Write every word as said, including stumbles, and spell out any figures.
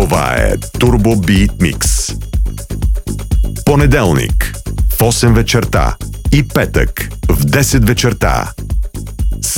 Това е Turbo Beat Mix. Понеделник в осем вечерта и петък в десет вечерта.